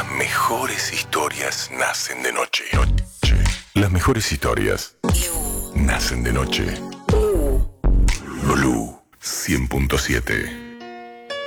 Las mejores historias nacen de noche. Las mejores historias nacen de noche. Blue 100.7